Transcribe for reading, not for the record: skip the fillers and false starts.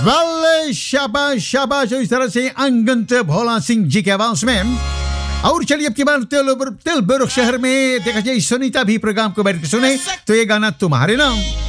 Well शाबाश शाबाश। इस तरह से अंगंत भोला सिंह जी के आवाज में। और चलिए अब की बार तिलबुरुक शहर में देखा जाए सुनीता भी प्रोग्राम को बैठ के सुने तो ये गाना तुम्हारे नाम।